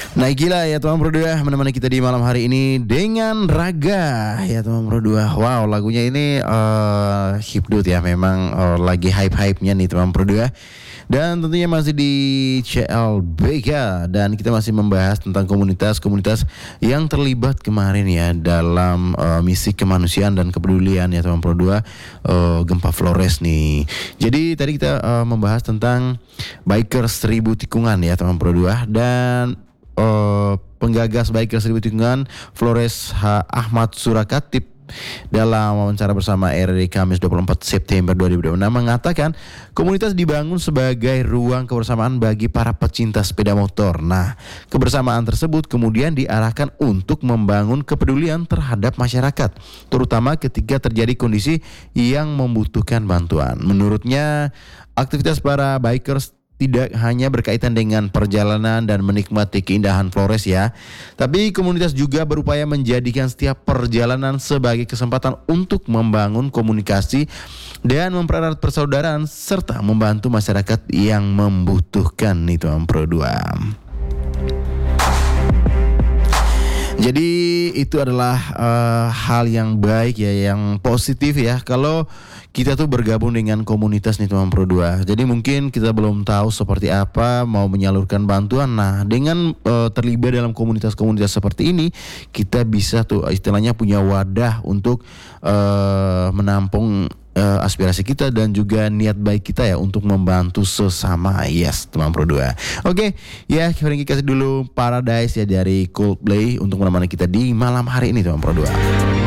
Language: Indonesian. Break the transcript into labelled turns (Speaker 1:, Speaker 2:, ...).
Speaker 1: Nah gila ya teman Pro 2 menemani kita di malam hari ini dengan Raga ya teman Pro 2. Wow lagunya ini hipdut ya memang lagi hype-hypenya nih teman Pro 2. Dan tentunya masih di CLBK dan kita masih membahas tentang komunitas-komunitas yang terlibat kemarin ya dalam misi kemanusiaan dan kepedulian ya teman Pro 2 gempa Flores nih. Jadi tadi kita membahas tentang Bikers 1000 Tikungan ya teman Pro 2 dan penggagas Bikers 1000 Tikungan Flores H. Ahmad Surakatip dalam wawancara bersama RRI Kamis 24 September 2026 mengatakan komunitas dibangun sebagai ruang kebersamaan bagi para pecinta sepeda motor. Nah, kebersamaan tersebut kemudian diarahkan untuk membangun kepedulian terhadap masyarakat, terutama ketika terjadi kondisi yang membutuhkan bantuan. Menurutnya, aktivitas para bikers tidak hanya berkaitan dengan perjalanan dan menikmati keindahan Flores ya, tapi komunitas juga berupaya menjadikan setiap perjalanan sebagai kesempatan untuk membangun komunikasi dan mempererat persaudaraan serta membantu masyarakat yang membutuhkan itu Pro 2. Jadi itu adalah hal yang baik ya, yang positif ya kalau kita tuh bergabung dengan komunitas nih teman Pro 2. Jadi mungkin kita belum tahu seperti apa mau menyalurkan bantuan. Nah, dengan terlibat dalam komunitas-komunitas seperti ini, kita bisa tuh istilahnya punya wadah untuk menampung aspirasi kita dan juga niat baik kita ya untuk membantu sesama. Yes, teman Pro 2. Oke, ya Frankie kasih dulu Paradise ya dari Coldplay untuk menemani kita di malam hari ini teman Pro 2.